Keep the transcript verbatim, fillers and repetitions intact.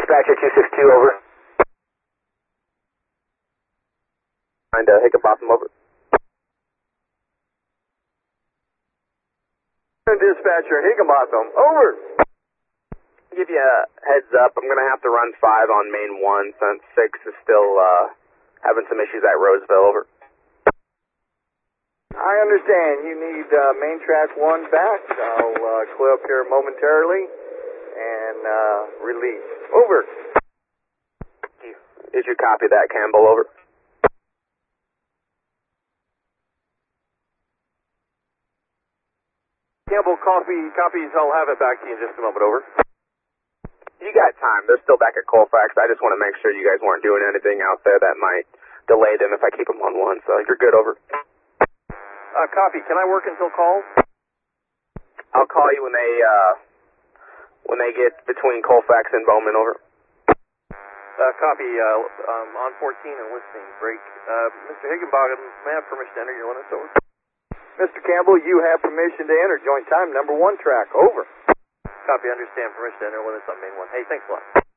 Dispatcher two six two, over. Find uh, Higginbotham, over. Dispatcher Higginbotham, over. Give you a heads up, I'm going to have to run five on main one since six is still uh, having some issues at Roseville, over. I understand. You need uh, main track one back. I'll uh, clear up here momentarily and uh, release. Over. Did you copy that, Campbell, over? Campbell, copy, copies. I'll have it back to you in just a moment, over. You got time. They're still back at Colfax. I just want to make sure you guys weren't doing anything out there that might delay them if I keep them on one. So you're good, over. Uh, copy. Can I work until calls? I'll call you when they uh, when they get between Colfax and Bowman, over. Uh, copy. Uh, um, on fourteen and listening. Break. Uh, Mister Higginbotham, may I have permission to enter your limits, over? Mister Campbell, you have permission to enter joint time number one track, over. Copy. Understand. Permission to enter limits on main one. Hey, thanks a lot.